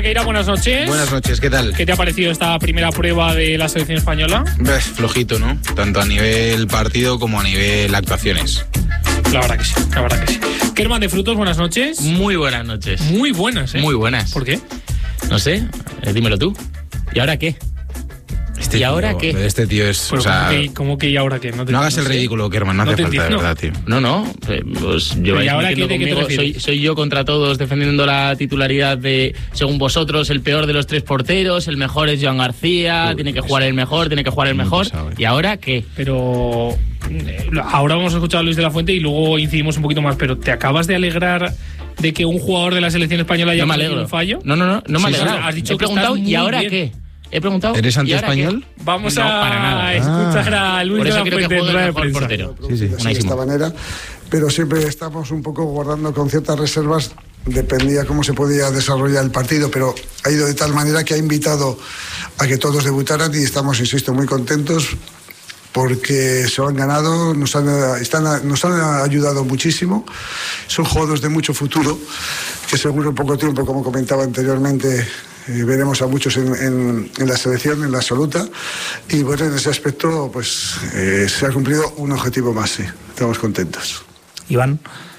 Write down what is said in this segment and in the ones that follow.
Sequeira, buenas noches. Buenas noches, ¿qué tal? ¿Qué te ha parecido esta primera prueba de la selección española? Flojito, ¿no? Tanto a nivel partido como a nivel actuaciones. La verdad que sí. Kerman de Frutos, buenas noches. Muy buenas noches. Muy buenas, ¿eh? Muy buenas. ¿Por qué? No sé, dímelo tú. ¿Y ahora qué? ¿Y ahora qué? Este tío es... Pero o sea, ¿cómo que y ahora qué? No hagas el ridículo, Kerman, no hace falta, de verdad, tío. No, pues lleváis metiendo conmigo. Soy yo contra todos defendiendo la titularidad de, según vosotros, el peor de los 3 porteros, el mejor es Joan García, tiene que jugar el mejor. ¿Y ahora qué? Pero ahora vamos a escuchar a Luis de la Fuente y luego incidimos un poquito más, pero ¿te acabas de alegrar de que un jugador de la selección española haya cometido un fallo? No me alegro. Has dicho he preguntado, ¿y ahora bien. qué? He preguntado. ¿Eres anti-español? Vamos para nada. a escuchar a Luis de la Fuente en rueda de prensa. Portero. Sí, de esta manera, pero siempre estamos un poco guardando con ciertas reservas, dependía cómo se podía desarrollar el partido, pero ha ido de tal manera que ha invitado a que todos debutaran y estamos, insisto, muy contentos porque se lo han ganado, nos han ayudado muchísimo. Son jugadores de mucho futuro, que seguro en poco tiempo, como comentaba anteriormente, veremos a muchos en la selección, en la absoluta, y bueno, en ese aspecto pues se ha cumplido un objetivo más, sí, estamos contentos. Iván.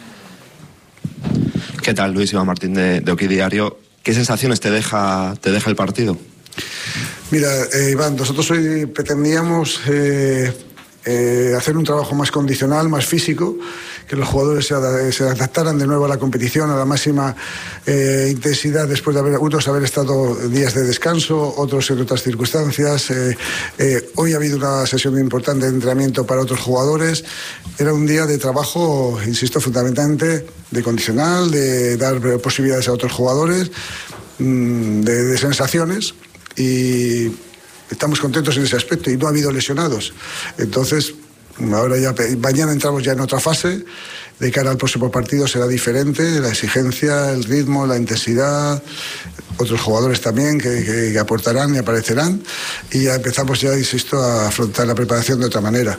¿Qué tal, Luis? Iván Martín de Oki Diario. ¿Qué sensaciones te deja el partido? Mira, Iván, nosotros hoy pretendíamos hacer un trabajo más condicional, más físico, que los jugadores se adaptaran de nuevo a la competición, a la máxima intensidad, después de unos haber estado días de descanso, otros en otras circunstancias. Hoy ha habido una sesión importante de entrenamiento para otros jugadores. Era un día de trabajo, insisto, fundamentalmente de condicional, de dar posibilidades a otros jugadores, de sensaciones, y estamos contentos en ese aspecto y no ha habido lesionados. Entonces, ahora ya, mañana entramos ya en otra fase. De cara al próximo partido será diferente, la exigencia, el ritmo, la intensidad, otros jugadores también que aportarán y aparecerán, y ya empezamos ya, insisto, a afrontar la preparación de otra manera.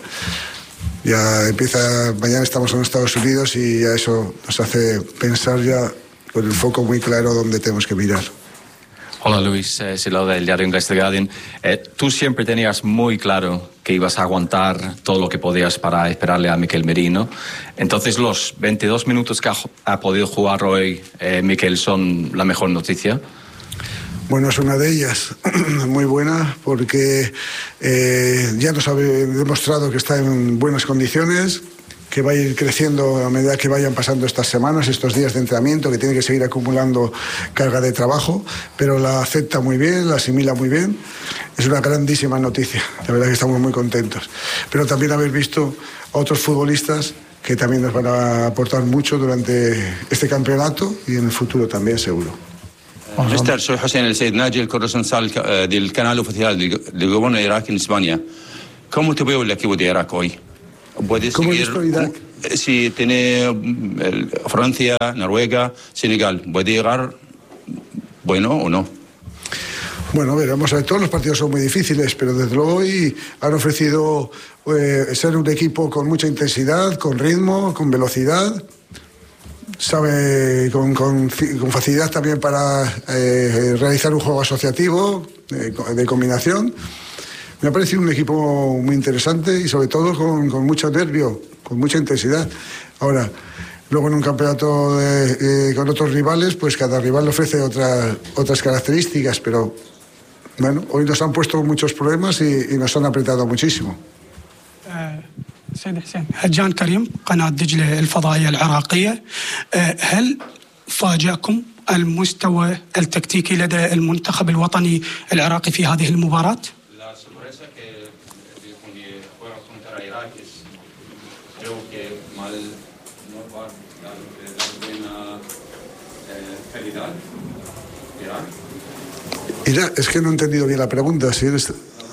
Ya empieza, mañana estamos en Estados Unidos y ya eso nos hace pensar ya con el foco muy claro dónde tenemos que mirar. Hola Luis, Silo del diario inglés The Guardian. Tú siempre tenías muy claro que ibas a aguantar todo lo que podías para esperarle a Mikel Merino. Entonces los 22 minutos que ha podido jugar hoy Mikel son la mejor noticia. Bueno, es una de ellas, muy buena, porque ya nos ha demostrado que está en buenas condiciones, que va a ir creciendo a medida que vayan pasando estas semanas, estos días de entrenamiento, que tiene que seguir acumulando carga de trabajo, pero la acepta muy bien, la asimila muy bien. Es una grandísima noticia, la verdad que estamos muy contentos. Pero también haber visto a otros futbolistas que también nos van a aportar mucho durante este campeonato y en el futuro también, seguro. مستر soy Hussein El Said Naji, el corresponsal del canal oficial del gobierno de Irak en España. ¿Cómo te veo el equipo de Irak hoy? ¿Puedes seguir? Si tiene Francia, Noruega, Senegal, ¿puede llegar bueno o no? Bueno, veremos. Todos los partidos son muy difíciles, pero desde luego hoy han ofrecido ser un equipo con mucha intensidad, con ritmo, con velocidad. Sabe con facilidad también para realizar un juego asociativo de combinación. Me ha parecido un equipo muy interesante y sobre todo con mucho nervio, con mucha intensidad. Ahora, luego en un campeonato con otros rivales, pues cada rival le ofrece otras características, pero bueno, hoy nos han puesto muchos problemas y nos han apretado muchísimo. سيد حسين هجان كريم قناة دجلة الفضائية العراقية هل فاجأكم المستوى التكتيكي لدى المنتخب الوطني العراقي في هذه المباراة؟ Mira, es que no he entendido bien la pregunta. Si eres...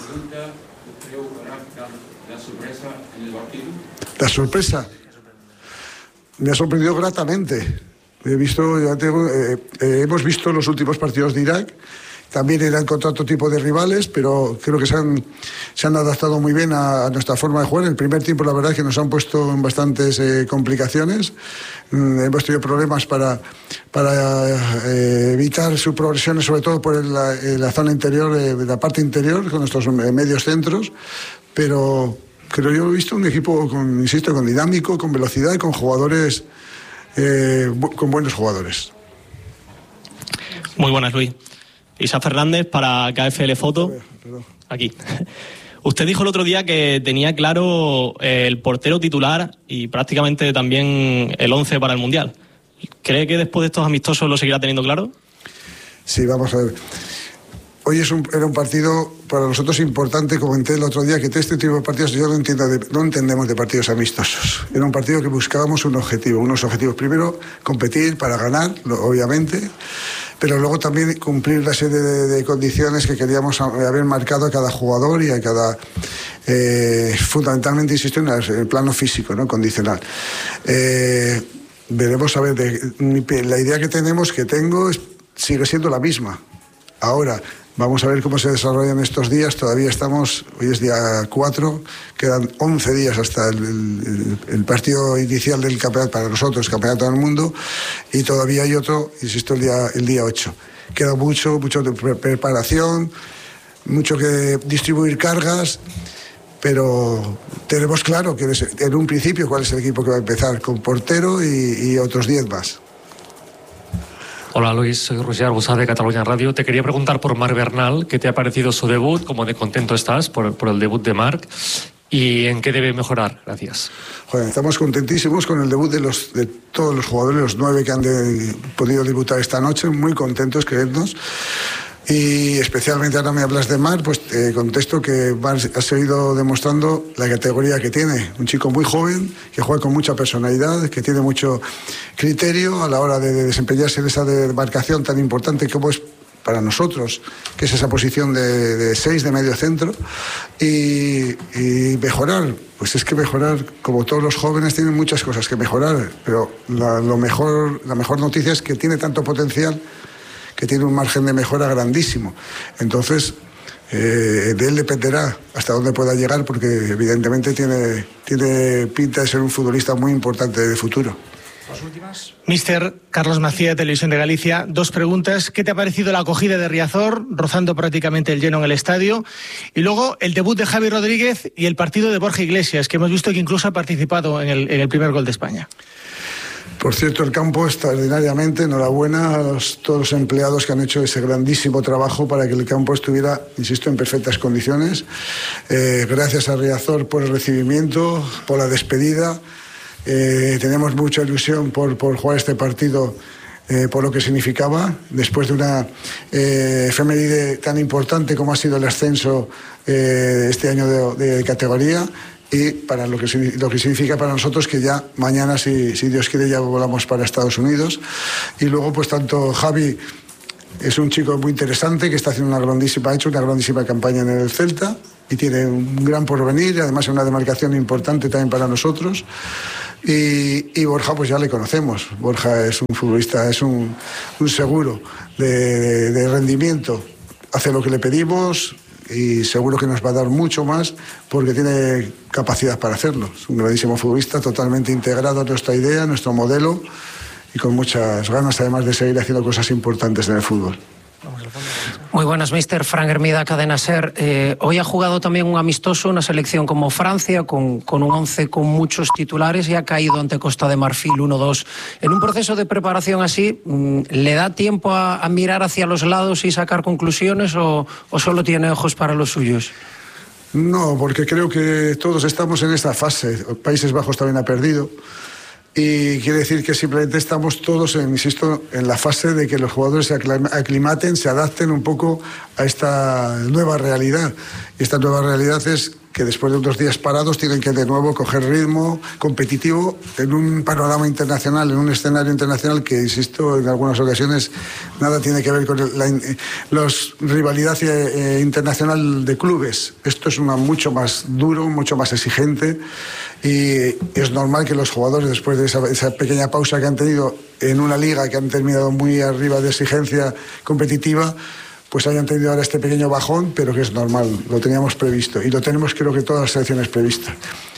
La sorpresa me ha sorprendido gratamente. Hemos visto los últimos partidos de Irak también irán contra otro tipo de rivales, pero creo que se han adaptado muy bien a nuestra forma de jugar. En el primer tiempo, la verdad es que nos han puesto en bastantes complicaciones. Hemos tenido problemas para evitar sus progresiones, sobre todo por la zona interior, la parte interior, con nuestros medios centros, pero yo he visto un equipo, con dinámico, con velocidad y con jugadores, con buenos jugadores. Muy buenas, Luis. Isa Fernández para KFL Foto. Aquí. Usted dijo el otro día que tenía claro el portero titular y prácticamente también el 11 para el Mundial. ¿Cree que después de estos amistosos lo seguirá teniendo claro? Sí, vamos a ver. Hoy era un partido para nosotros importante. Comenté el otro día que este tipo de partidos yo no entendemos de partidos amistosos. Era un partido que buscábamos unos objetivos. Primero, competir para ganar, obviamente, pero luego también cumplir la serie de condiciones que queríamos haber marcado a cada jugador y a cada... fundamentalmente, insisto, en el plano físico, ¿no? Condicional. Veremos a ver, la idea que tengo sigue siendo la misma. Ahora, vamos a ver cómo se desarrollan estos días. Todavía hoy es día 4, quedan 11 días hasta el partido inicial del campeonato para nosotros, Campeonato del Mundo, y todavía hay otro, insisto, el día 8. Queda mucho de preparación, mucho que distribuir cargas, pero tenemos claro que en un principio cuál es el equipo que va a empezar, con portero y otros 10 más. Hola Luis, soy Roger Arbusá de Cataluña Radio. Te quería preguntar por Marc Bernal, ¿qué te ha parecido su debut? ¿Cómo de contento estás por el debut de Marc? ¿Y en qué debe mejorar? Gracias. Joder, estamos contentísimos con el debut de todos los jugadores, los 9 que han podido debutar esta noche, muy contentos, creednos. Y especialmente ahora me hablas de Marc, pues te contesto que Marc ha seguido demostrando la categoría que tiene. Un chico muy joven, que juega con mucha personalidad, que tiene mucho criterio a la hora de desempeñarse en esa demarcación tan importante como es para nosotros, que es esa posición de 6 de medio centro. Y mejorar, pues es que mejorar, como todos los jóvenes, tienen muchas cosas que mejorar, pero la mejor noticia es que tiene tanto potencial, que tiene un margen de mejora grandísimo. Entonces, de él dependerá hasta dónde pueda llegar, porque evidentemente tiene pinta de ser un futbolista muy importante de futuro. Las últimas. Mister Carlos Macía, de Televisión de Galicia. 2 preguntas. ¿Qué te ha parecido la acogida de Riazor, rozando prácticamente el lleno en el estadio? Y luego el debut de Javi Rodríguez y el partido de Borja Iglesias, que hemos visto que incluso ha participado en el primer gol de España. Por cierto, el campo extraordinariamente, enhorabuena a todos los empleados que han hecho ese grandísimo trabajo para que el campo estuviera, insisto, en perfectas condiciones. Gracias a Riazor por el recibimiento, por la despedida. Tenemos mucha ilusión por jugar este partido, por lo que significaba, después de una efeméride tan importante como ha sido el ascenso este año de categoría. Y para lo que significa para nosotros que ya mañana, si Dios quiere, ya volamos para Estados Unidos. Y luego, pues tanto Javi es un chico muy interesante que ha hecho una grandísima campaña en el Celta y tiene un gran porvenir, además es una demarcación importante también para nosotros. Y Borja, pues ya le conocemos. Borja es un futbolista, es un seguro de rendimiento. Hace lo que le pedimos y seguro que nos va a dar mucho más porque tiene capacidad para hacerlo. Es un grandísimo futbolista, totalmente integrado a nuestra idea, a nuestro modelo y con muchas ganas además de seguir haciendo cosas importantes en el fútbol. Muy buenas, mister. Fran Hermida, Cadena SER. Hoy ha jugado también un amistoso, una selección como Francia, con un 11 con muchos titulares y ha caído ante Costa de Marfil 1-2. En un proceso de preparación así, ¿le da tiempo a mirar hacia los lados y sacar conclusiones o solo tiene ojos para los suyos? No, porque creo que todos estamos en esta fase. Países Bajos también ha perdido. Y quiere decir que simplemente estamos todos, insisto, en la fase de que los jugadores se aclimaten, se adapten un poco a esta nueva realidad. Y esta nueva realidad es que después de unos días parados tienen que de nuevo coger ritmo competitivo en un panorama internacional, en un escenario internacional que, insisto, en algunas ocasiones nada tiene que ver con la rivalidad internacional de clubes. Esto es mucho más duro, mucho más exigente y es normal que los jugadores, después de esa pequeña pausa que han tenido en una liga que han terminado muy arriba de exigencia competitiva, pues hayan tenido ahora este pequeño bajón, pero que es normal, lo teníamos previsto y lo tenemos creo que todas las selecciones previstas.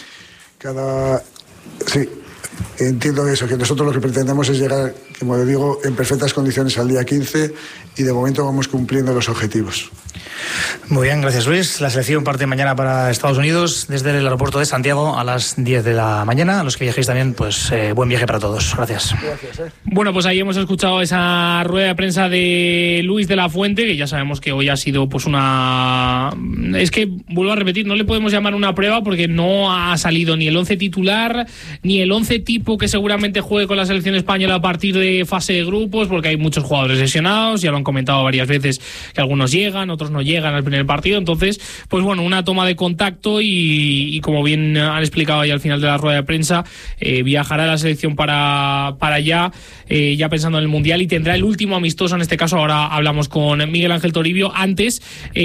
Sí, entiendo eso, que nosotros lo que pretendemos es llegar, como le digo, en perfectas condiciones al día 15 y de momento vamos cumpliendo los objetivos. Muy bien, gracias Luis. La selección parte mañana para Estados Unidos desde el aeropuerto de Santiago a las 10 de la mañana. A los que viajéis también, pues buen viaje para todos. Gracias. Bueno, pues ahí hemos escuchado esa rueda de prensa de Luis de la Fuente, que ya sabemos que hoy ha sido pues una... Es que, vuelvo a repetir, no le podemos llamar una prueba porque no ha salido ni el 11 titular, ni el 11 tipo que seguramente juegue con la selección española a partir de fase de grupos, porque hay muchos jugadores lesionados, ya lo han comentado varias veces que algunos llegan, otros no llegan al primer partido. Entonces, pues bueno, una toma de contacto y como bien han explicado ahí al final de la rueda de prensa, viajará la selección para allá, ya pensando en el Mundial, y tendrá el último amistoso. En este caso ahora hablamos con Miguel Ángel Toribio. Antes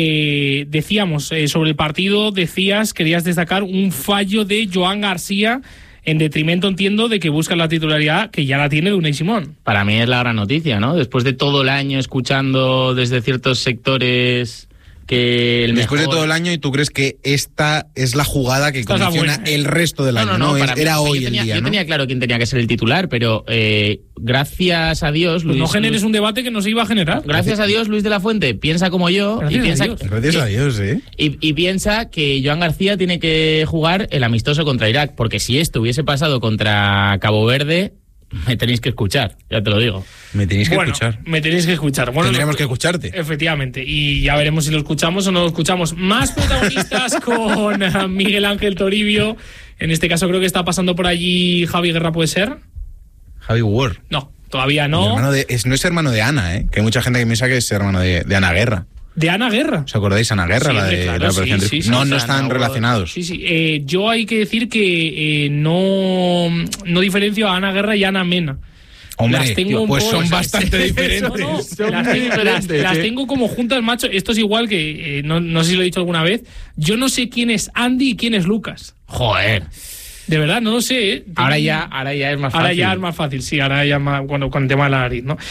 decíamos sobre el partido, querías destacar un fallo de Joan García en detrimento, entiendo, de que busca la titularidad que ya la tiene de Unai Simón. Para mí es la gran noticia, ¿no? Después de todo el año escuchando desde ciertos sectores que el después mejor... de todo el año, y tú crees que esta es la jugada que condiciona el resto del año, ¿no? Era hoy el día, yo tenía claro quién tenía que ser el titular, pero gracias a Dios... Luis, no generes un debate que no se iba a generar. Gracias a Dios, Luis de la Fuente piensa como yo. Gracias a Dios, ¿eh? Y piensa que Joan García tiene que jugar el amistoso contra Irak, porque si esto hubiese pasado contra Cabo Verde... Me tenéis que escuchar, ya te lo digo. Me tenéis que escuchar. Me tenéis que escuchar. Bueno, tendremos que escucharte. Efectivamente. Y ya veremos si lo escuchamos o no lo escuchamos. Más protagonistas con Miguel Ángel Toribio. En este caso creo que está pasando por allí Javi Guerra, ¿puede ser? Javi Ward. No, todavía no. No es hermano de Ana, ¿eh? Que hay mucha gente que piensa que es hermano de Ana Guerra. ¿De Ana Guerra? ¿Os acordáis? Ana Guerra, sí, la de claro, la operación. Sí, no están relacionados. Sí. Yo hay que decir que no diferencio a Ana Guerra y a Ana Mena. Hombre, pues son bastante diferentes. Las tengo como juntas, macho. Esto es igual que, no sé si lo he dicho alguna vez, yo no sé quién es Andy y quién es Lucas. Joder. De verdad, no lo sé, ¿eh? Ahora ya es más fácil. Ahora ya es más fácil, sí. Ahora ya más, con el tema de la nariz, ¿no?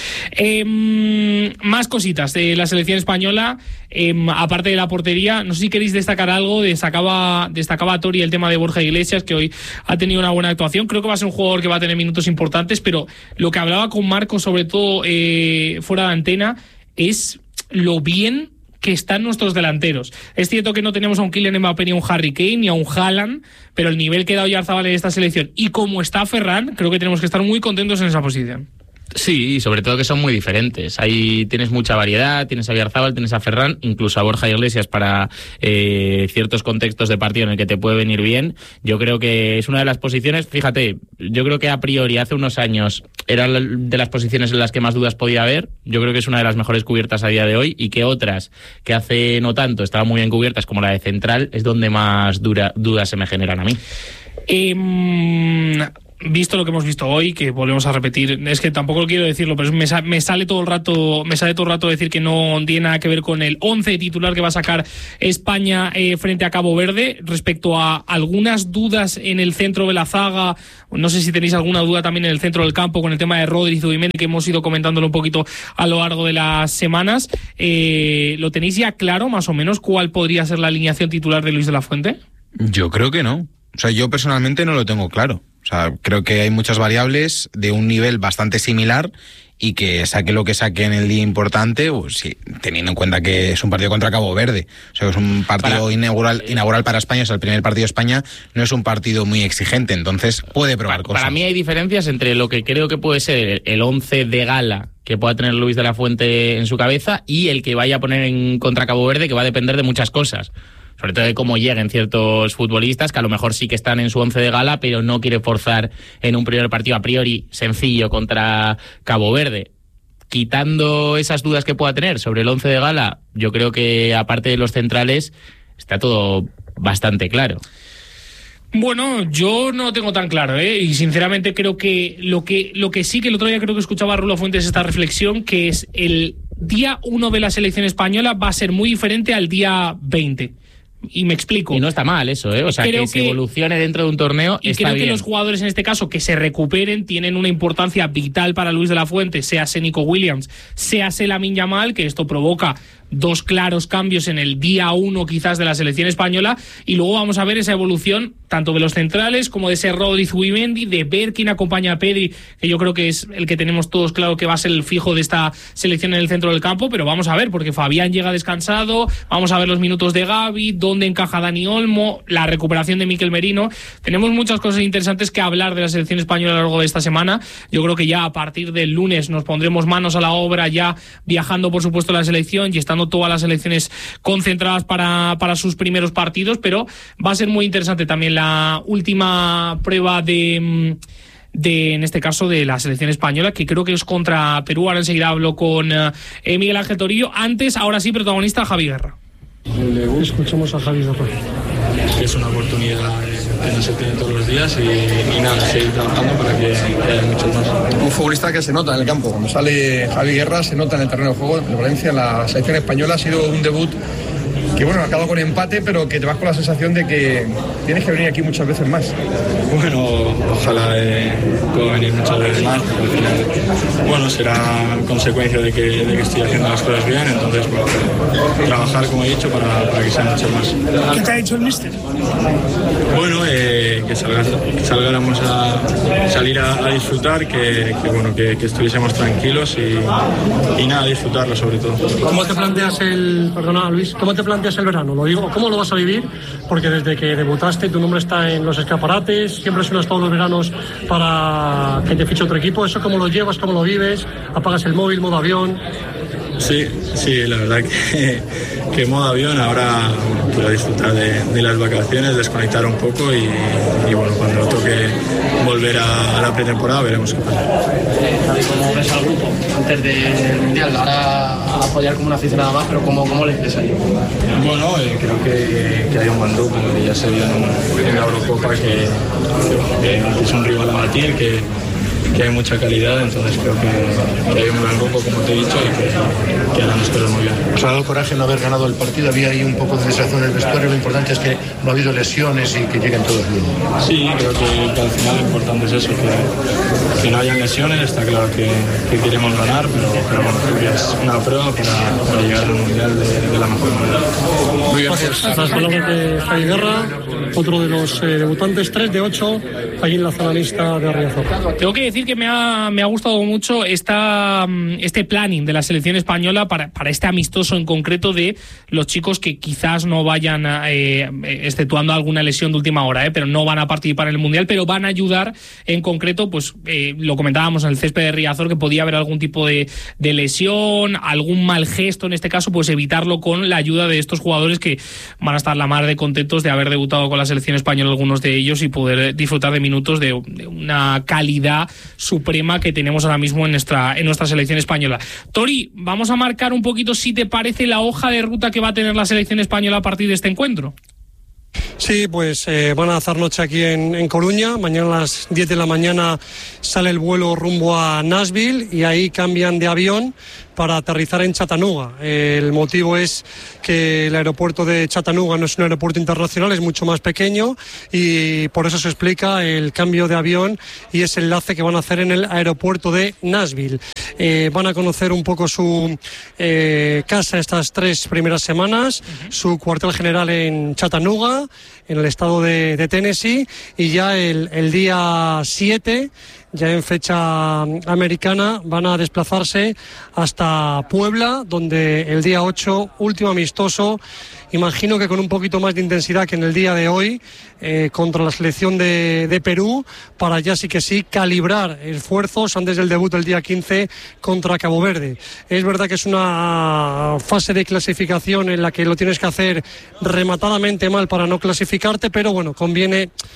Más cositas de la selección española, aparte de la portería. No sé si queréis destacar algo. Destacaba Tori el tema de Borja Iglesias, que hoy ha tenido una buena actuación. Creo que va a ser un jugador que va a tener minutos importantes, pero lo que hablaba con Marco, sobre todo fuera de antena, es lo bien que están nuestros delanteros. Es cierto que no tenemos a un Kylian Mbappé, ni a un Harry Kane, ni a un Haaland, pero el nivel que da Oyarzabal en esta selección y como está Ferran, creo que tenemos que estar muy contentos en esa posición. Sí, y sobre todo que son muy diferentes. Ahí tienes mucha variedad, tienes a Oyarzabal, tienes a Ferran, incluso a Borja Iglesias para ciertos contextos de partido en el que te puede venir bien. Yo creo que es una de las posiciones, fíjate, yo creo que a priori hace unos años era de las posiciones en las que más dudas podía haber. Yo creo que es una de las mejores cubiertas a día de hoy, y que otras que hace no tanto estaban muy bien cubiertas, como la de central, es donde más dudas se me generan a mí. Visto lo que hemos visto hoy, que volvemos a repetir, es que tampoco quiero decirlo, pero me sale todo el rato decir que no tiene nada que ver con el 11 titular que va a sacar España frente a Cabo Verde. Respecto a algunas dudas en el centro de la zaga, no sé si tenéis alguna duda también en el centro del campo con el tema de Rodri y Zubimendi, que hemos ido comentándolo un poquito a lo largo de las semanas. ¿Lo tenéis ya claro, más o menos, cuál podría ser la alineación titular de Luis de la Fuente? Yo creo que no. O sea, yo personalmente no lo tengo claro. O sea, creo que hay muchas variables de un nivel bastante similar, y que saque lo que saque en el día importante, pues sí, teniendo en cuenta que es un partido contra Cabo Verde. O sea, es un partido inaugural para España. O sea, el primer partido de España no es un partido muy exigente, entonces puede probar cosas. Para mí hay diferencias entre lo que creo que puede ser el 11 de gala que pueda tener Luis de la Fuente en su cabeza y el que vaya a poner en contra Cabo Verde, que va a depender de muchas cosas. Sobre todo de cómo lleguen ciertos futbolistas que a lo mejor sí que están en su 11 de gala, pero no quiere forzar en un primer partido a priori sencillo contra Cabo Verde. Quitando esas dudas que pueda tener sobre el 11 de gala, yo creo que aparte de los centrales está todo bastante claro. Bueno, yo no lo tengo tan claro, y sinceramente creo que lo que sí, que el otro día creo que escuchaba a Rulo Fuentes esta reflexión, que es el día 1 de la selección española va a ser muy diferente al día 20. Y me explico. Y no está mal eso, ¿eh? O sea, creo que se evolucione dentro de un torneo y está creo bien. Que los jugadores en este caso que se recuperen tienen una importancia vital para Luis de la Fuente, sea Nico Williams, sea Lamine Yamal, que esto provoca dos claros cambios en el día 1 quizás de la selección española, y luego vamos a ver esa evolución tanto de los centrales como de ese Rodri Zubimendi, de ver quién acompaña a Pedri, que yo creo que es el que tenemos todos claro que va a ser el fijo de esta selección en el centro del campo, pero vamos a ver, porque Fabián llega descansado, vamos a ver los minutos de Gavi, dónde encaja Dani Olmo, la recuperación de Mikel Merino. Tenemos muchas cosas interesantes que hablar de la selección española a lo largo de esta semana. Yo creo que ya a partir del lunes nos pondremos manos a la obra, ya viajando por supuesto a la selección y estando todas las selecciones concentradas para sus primeros partidos, pero va a ser muy interesante también la última prueba de en este caso de la selección española, que creo que es contra Perú. Ahora enseguida hablo con Miguel Ángel Torillo. Antes, ahora sí, protagonista Javi Guerra. Escuchamos a Javi Guerra. Es una oportunidad que no se tiene todos los días y nada, seguir trabajando para que haya muchos más. Un futbolista que se nota en el campo. Cuando sale Javi Guerra se nota en el terreno de juego. En Valencia, la selección española ha sido un debut que bueno, acaba con empate, pero que te vas con la sensación de que tienes que venir aquí muchas veces más. Bueno, ojalá pueda venir muchas veces más, porque al final, bueno, será consecuencia de que estoy haciendo las cosas bien, entonces, bueno, trabajar, como he dicho, para que sean muchas más. ¿Qué te ha dicho el míster? Bueno, que salgáramos a salir a disfrutar, que estuviésemos tranquilos y nada, disfrutarlo sobre todo. ¿Cómo te planteas ¿cómo te planteas el verano? Lo digo, ¿cómo lo vas a vivir? Porque desde que debutaste tu nombre está en los escaparates, siempre suenas todos los veranos para que te fiche otro equipo. ¿Eso cómo lo llevas, cómo lo vives? ¿Apagas el móvil, modo avión? Sí, la verdad que modo avión. Ahora quiero disfrutar de las vacaciones, desconectar un poco y bueno, cuando toque volver a la pretemporada veremos qué pasa. ¿Cómo ves al grupo antes del Mundial? Ahora a apoyar como una aficionada más, pero ¿cómo les ves ahí? Bueno, creo que hay un buen grupo, que ya se vio en la Eurocopa que es un rival a batir, que hay mucha calidad, entonces creo que hay un gran grupo, como te he dicho, y que harán las cosas muy bien. ¿Os ha dado coraje no haber ganado el partido? Había ahí un poco de desazón en el vestuario, lo importante es que no ha habido lesiones y que lleguen todos bien. Sí, creo que al final lo importante es eso, que no hayan lesiones. Está claro que queremos ganar, pero bueno, creo que es una prueba para llegar al Mundial de la mejor manera. Muy bien, las palabras de Javi Guerra, otro de los debutantes, 3 de 8, ahí en la zona lista de Riazor. Tengo que decir que me ha gustado mucho este planning de la selección española para este amistoso en concreto, de los chicos que quizás no vayan, exceptuando alguna lesión de última hora, pero no van a participar en el Mundial, pero van a ayudar en concreto, pues lo comentábamos en el césped de Riazor, que podía haber algún tipo de lesión, algún mal gesto en este caso, pues evitarlo con la ayuda de estos jugadores que van a estar la mar de contentos de haber debutado con la selección española, algunos de ellos, y poder disfrutar de minutos de una calidad suprema que tenemos ahora mismo en nuestra selección española. Tori, vamos a marcar un poquito, si te parece, la hoja de ruta que va a tener la selección española a partir de este encuentro. Sí, pues van a hacer noche aquí en Coruña. Mañana a las 10 de la mañana sale el vuelo rumbo a Nashville y ahí cambian de avión para aterrizar en Chattanooga. El motivo es que el aeropuerto de Chattanooga no es un aeropuerto internacional, es mucho más pequeño, y por eso se explica el cambio de avión y ese enlace que van a hacer en el aeropuerto de Nashville. Van a conocer un poco su casa estas 3 primeras semanas, su cuartel general en Chattanooga, en el estado de Tennessee, y ya el día 7, ya en fecha americana, van a desplazarse hasta Puebla, donde el día 8, último amistoso, imagino que con un poquito más de intensidad que en el día de hoy, contra la selección de Perú, para ya sí que sí calibrar esfuerzos antes del debut el día 15 contra Cabo Verde. Es verdad que es una fase de clasificación en la que lo tienes que hacer rematadamente mal para no clasificarte, pero bueno, conviene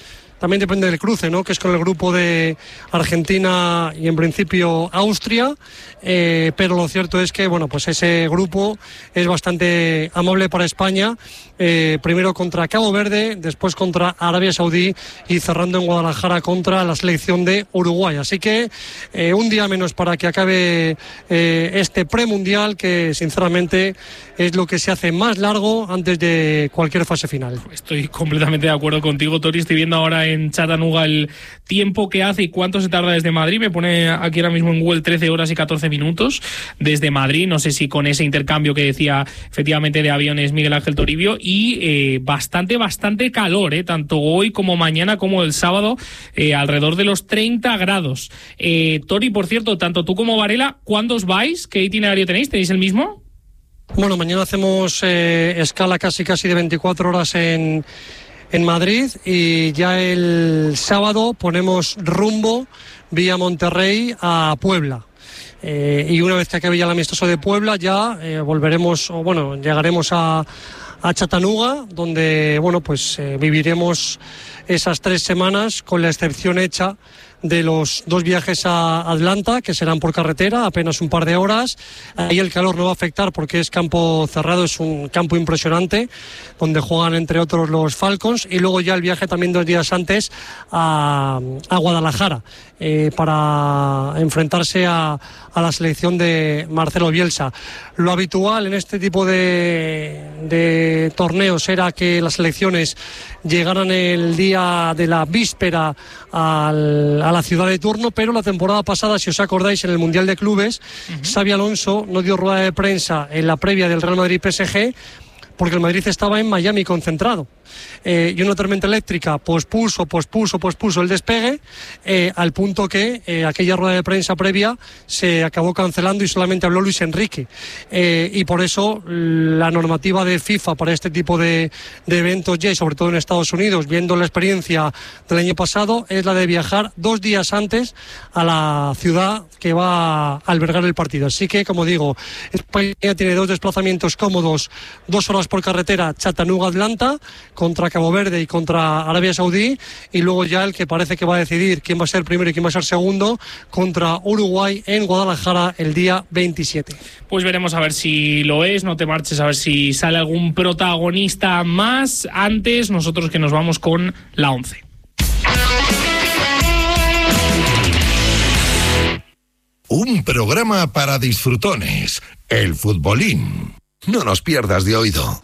también depende del cruce, ¿no? Que es con el grupo de Argentina y en principio Austria, pero lo cierto es que, bueno, pues ese grupo es bastante amable para España, primero contra Cabo Verde, después contra Arabia Saudí y cerrando en Guadalajara contra la selección de Uruguay. Así que un día menos para que acabe este premundial, que sinceramente es lo que se hace más largo antes de cualquier fase final. Estoy completamente de acuerdo contigo, Tori. Estoy viendo ahora en Chattanooga el tiempo que hace y cuánto se tarda desde Madrid. Me pone aquí ahora mismo en Google 13 horas y 14 minutos desde Madrid. No sé si con ese intercambio que decía efectivamente de aviones Miguel Ángel Toribio, y bastante calor, tanto hoy como mañana como el sábado, alrededor de los 30 grados. Tori, por cierto, tanto tú como Varela, ¿cuándo os vais? ¿Qué itinerario tenéis? ¿Tenéis el mismo? Bueno, mañana hacemos escala casi de 24 horas en Madrid, y ya el sábado ponemos rumbo vía Monterrey a Puebla. Y una vez que acabe ya el amistoso de Puebla, ya llegaremos a Chattanooga, donde viviremos esas 3 semanas, con la excepción hecha de los 2 viajes a Atlanta, que serán por carretera, apenas un par de horas. Ahí el calor no va a afectar porque es campo cerrado, es un campo impresionante, donde juegan entre otros los Falcons, y luego ya el viaje también 2 días antes a Guadalajara, para enfrentarse a la selección de Marcelo Bielsa. Lo habitual en este tipo de torneos era que las selecciones llegaran el día de la víspera a la ciudad de turno, pero la temporada pasada, si os acordáis, en el Mundial de Clubes, Xabi Alonso no dio rueda de prensa en la previa del Real Madrid-PSG, porque el Madrid estaba en Miami concentrado. Y una tormenta eléctrica pospuso el despegue, al punto que aquella rueda de prensa previa se acabó cancelando y solamente habló Luis Enrique. Y por eso la normativa de FIFA para este tipo de eventos, y sobre todo en Estados Unidos, viendo la experiencia del año pasado, es la de viajar 2 días antes a la ciudad que va a albergar el partido. Así que, como digo, España tiene 2 desplazamientos cómodos, 2 horas por carretera, Chattanooga-Atlanta, contra Cabo Verde y contra Arabia Saudí, y luego ya el que parece que va a decidir quién va a ser primero y quién va a ser segundo, contra Uruguay en Guadalajara el día 27. Pues veremos a ver si lo es, no te marches, a ver si sale algún protagonista más. Antes, nosotros que nos vamos con la 11. Un programa para disfrutones, el futbolín. No nos pierdas de oído.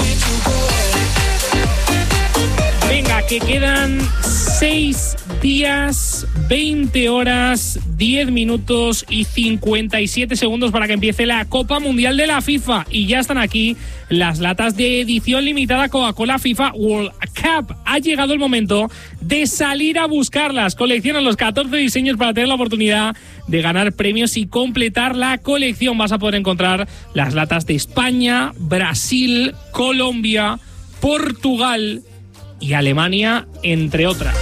Venga, que quedan 6 días, 20 horas, 10 minutos y 57 segundos para que empiece la Copa Mundial de la FIFA. Y ya están aquí las latas de edición limitada Coca-Cola FIFA World Cup. Ha llegado el momento de salir a buscarlas. Colecciona los 14 diseños para tener la oportunidad de ganar premios y completar la colección. Vas a poder encontrar las latas de España, Brasil, Colombia, Portugal y Alemania, entre otras.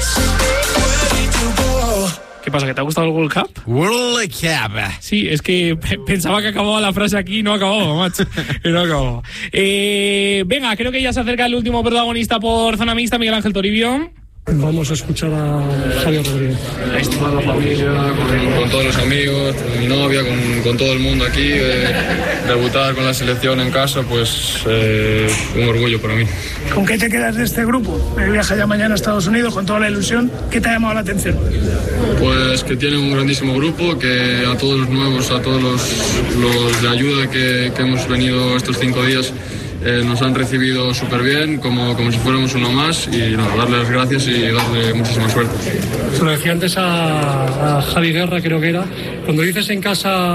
¿Qué pasa, que te ha gustado el World Cup? World Cup. Sí, es que pensaba que acababa la frase aquí y no acababa, macho. No acababa. Venga, creo que ya se acerca el último protagonista por zona mixta, Miguel Ángel Toribio. Vamos a escuchar a Javier Rodríguez. Con la familia, con todos los amigos, con mi novia, con todo el mundo aquí. Debutar con la selección en casa, pues un orgullo para mí. ¿Con qué te quedas de este grupo? Viaja ya mañana a Estados Unidos con toda la ilusión. ¿Qué te ha llamado la atención? Pues que tiene un grandísimo grupo, que a todos los nuevos, a todos los de ayuda que hemos venido estos 5 días, nos han recibido súper bien, como si fuéramos uno más, y darle las gracias y darle muchísima suerte. Se lo decía antes a Javi Guerra, creo que era, cuando dices en casa